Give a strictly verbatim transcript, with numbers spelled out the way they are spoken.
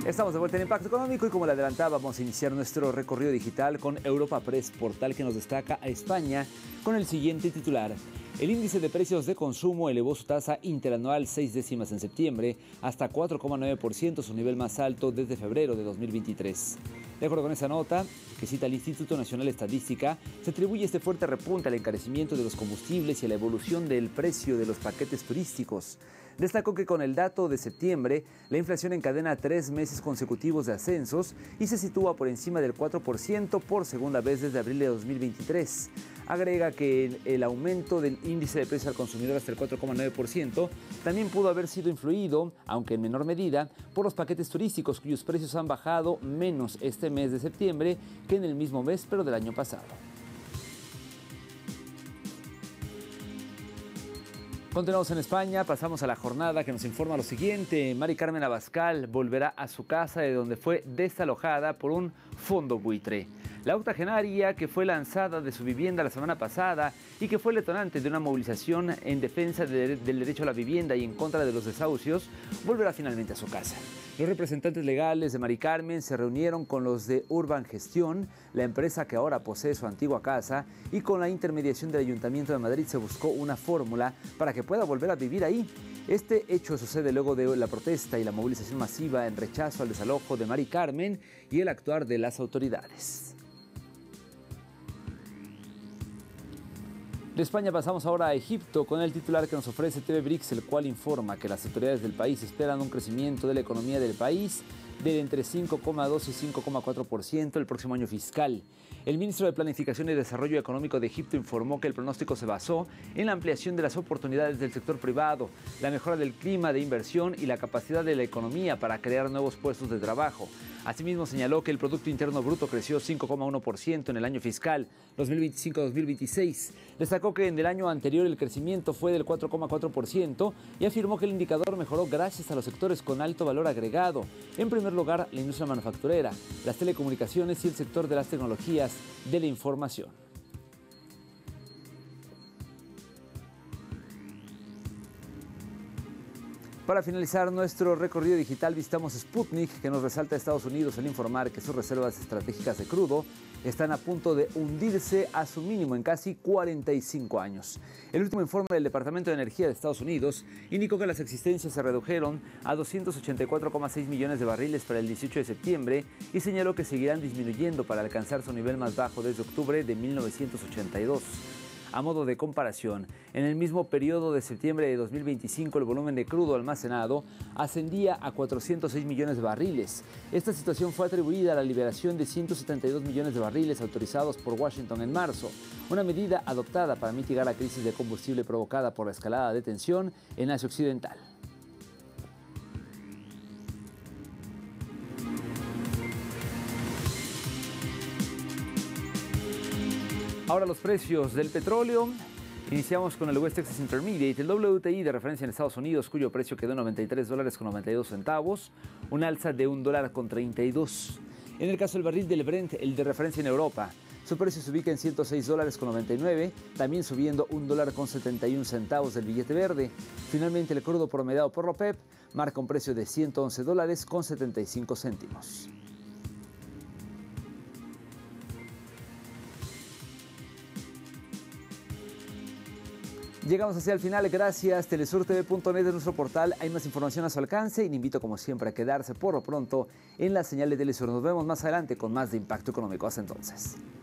Estamos de vuelta en Impacto Económico y como le adelantaba, vamos a iniciar nuestro recorrido digital con Europa Press, portal que nos destaca a España con el siguiente titular. El índice de precios de consumo elevó su tasa interanual seis décimas en septiembre hasta cuatro coma nueve por ciento, su nivel más alto desde febrero de dos mil veintitrés. De acuerdo con esa nota, que cita el Instituto Nacional de Estadística, se atribuye este fuerte repunte al encarecimiento de los combustibles y a la evolución del precio de los paquetes turísticos. Destacó que con el dato de septiembre, la inflación encadena tres meses consecutivos de ascensos y se sitúa por encima del cuatro por ciento por segunda vez desde abril de dos mil veintitrés. Agrega que el aumento del índice de precios al consumidor hasta el cuatro coma nueve por ciento también pudo haber sido influido, aunque en menor medida, por los paquetes turísticos cuyos precios han bajado menos este mes de septiembre que en el mismo mes, pero del año pasado. Continuamos en España, pasamos a la jornada que nos informa lo siguiente. Mari Carmen Abascal volverá a su casa de donde fue desalojada por un fondo buitre. La octogenaria, que fue lanzada de su vivienda la semana pasada y que fue el detonante de una movilización en defensa de, del derecho a la vivienda y en contra de los desahucios, volverá finalmente a su casa. Los representantes legales de Mari Carmen se reunieron con los de Urban Gestión, la empresa que ahora posee su antigua casa, y con la intermediación del Ayuntamiento de Madrid se buscó una fórmula para que pueda volver a vivir ahí. Este hecho sucede luego de la protesta y la movilización masiva en rechazo al desalojo de Mari Carmen y el actuar de las autoridades. De España pasamos ahora a Egipto con el titular que nos ofrece T V Brix, el cual informa que las autoridades del país esperan un crecimiento de la economía del país de entre cinco coma dos y cinco coma cuatro por ciento el próximo año fiscal. El ministro de Planificación y Desarrollo Económico de Egipto informó que el pronóstico se basó en la ampliación de las oportunidades del sector privado, la mejora del clima de inversión y la capacidad de la economía para crear nuevos puestos de trabajo. Asimismo, señaló que el Producto Interno Bruto creció cinco coma uno por ciento en el año fiscal dos mil veinticinco dos mil veintiséis. Destacó que en el año anterior el crecimiento fue del cuatro coma cuatro por ciento y afirmó que el indicador mejoró gracias a los sectores con alto valor agregado. En primer lugar, la industria manufacturera, las telecomunicaciones y el sector de las tecnologías de la información. Para finalizar nuestro recorrido digital, visitamos Sputnik, que nos resalta a Estados Unidos al informar que sus reservas estratégicas de crudo están a punto de hundirse a su mínimo en casi cuarenta y cinco años. El último informe del Departamento de Energía de Estados Unidos indicó que las existencias se redujeron a doscientos ochenta y cuatro coma seis millones de barriles para el dieciocho de septiembre y señaló que seguirán disminuyendo para alcanzar su nivel más bajo desde octubre de mil novecientos ochenta y dos. A modo de comparación, en el mismo periodo de septiembre de dos mil veinticinco el volumen de crudo almacenado ascendía a cuatrocientos seis millones de barriles. Esta situación fue atribuida a la liberación de ciento setenta y dos millones de barriles autorizados por Washington en marzo, una medida adoptada para mitigar la crisis de combustible provocada por la escalada de tensión en Asia Occidental. Ahora los precios del petróleo. Iniciamos con el West Texas Intermediate, el W T I de referencia en Estados Unidos, cuyo precio quedó en noventa y tres dólares con noventa y dos centavos, un alza de un dólar con treinta y dos. En el caso del barril del Brent, el de referencia en Europa, su precio se ubica en ciento seis dólares con noventa y nueve, también subiendo un dólar con setenta y un centavos del billete verde. Finalmente, el crudo promediado por la OPEP marca un precio de ciento once dólares con setenta y cinco céntimos. Llegamos hacia el final, gracias. Telesur T V punto net es nuestro portal, hay más información a su alcance y le invito como siempre a quedarse por lo pronto en la señal de Telesur. Nos vemos más adelante con más de Impacto Económico. Hasta entonces.